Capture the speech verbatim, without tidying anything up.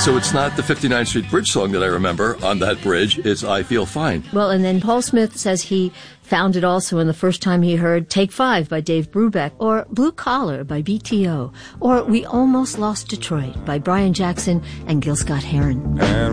So it's not the fifty-ninth Street Bridge song that I remember on that bridge. It's I Feel Fine. Well, and then Paul Smith says he found it also in the first time he heard Take Five by Dave Brubeck, or Blue Collar by B T O, or We Almost Lost Detroit by Brian Jackson and Gil Scott-Heron. And